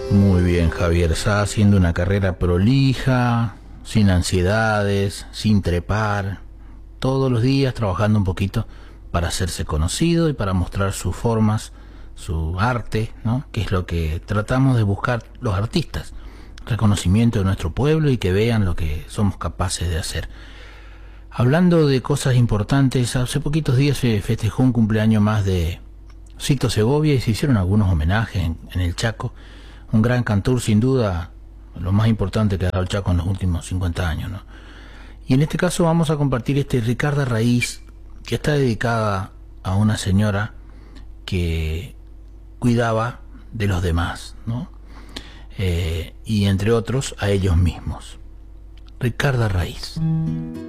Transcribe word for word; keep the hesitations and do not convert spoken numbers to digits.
Muy bien, Javier. Está haciendo una carrera prolija, sin ansiedades, sin trepar, todos los días trabajando un poquito para hacerse conocido y para mostrar sus formas, su arte, ¿no? Que es lo que tratamos de buscar los artistas, reconocimiento de nuestro pueblo y que vean lo que somos capaces de hacer. Hablando de cosas importantes, hace poquitos días se festejó un cumpleaños más de Cito Segovia y se hicieron algunos homenajes en, en el Chaco. Un gran cantor, sin duda, lo más importante que ha dado el Chaco en los últimos cincuenta años, ¿no? Y en este caso vamos a compartir este Ricarda Raíz, que está dedicada a una señora que cuidaba de los demás, ¿no? Eh, y entre otros a ellos mismos. Ricarda Raíz.